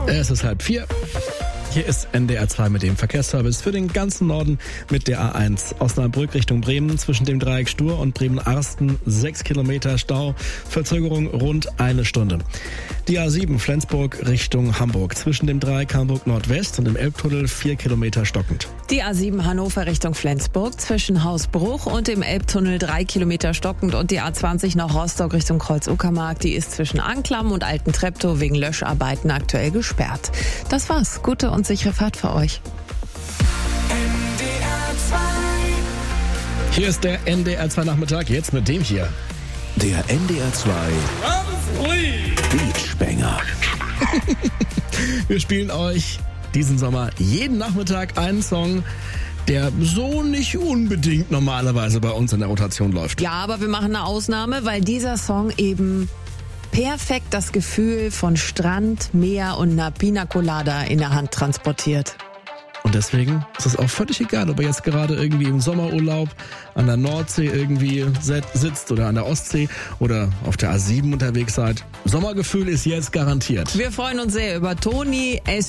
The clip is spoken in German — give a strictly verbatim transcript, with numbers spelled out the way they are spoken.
Es ist halb vier. Hier ist N D R zwei mit dem Verkehrsservice für den ganzen Norden mit der A eins. Osnabrück Richtung Bremen zwischen dem Dreieck Stur und Bremen-Arsten sechs Kilometer Stau, Verzögerung rund eine Stunde. Die A sieben Flensburg Richtung Hamburg zwischen dem Dreieck Hamburg Nordwest und dem Elbtunnel vier Kilometer stockend. Die A sieben Hannover Richtung Flensburg zwischen Hausbruch und dem Elbtunnel drei Kilometer stockend und die A zwanzig nach Rostock Richtung Kreuz-Uckermark, die ist zwischen Anklam und Alten-Treptow wegen Löscharbeiten aktuell gesperrt. Das war's. Gute und sichere Fahrt für euch. Hier ist der N D R zwei Nachmittag, jetzt mit dem hier. Der N D R zwei Beachbanger. Wir spielen euch diesen Sommer jeden Nachmittag einen Song, der so nicht unbedingt normalerweise bei uns in der Rotation läuft. Ja, aber wir machen eine Ausnahme, weil dieser Song eben perfekt das Gefühl von Strand, Meer und einer Pina Colada in der Hand transportiert. Und deswegen ist es auch völlig egal, ob ihr jetzt gerade irgendwie im Sommerurlaub an der Nordsee irgendwie sitzt oder an der Ostsee oder auf der A sieben unterwegs seid. Sommergefühl ist jetzt garantiert. Wir freuen uns sehr über Toni S.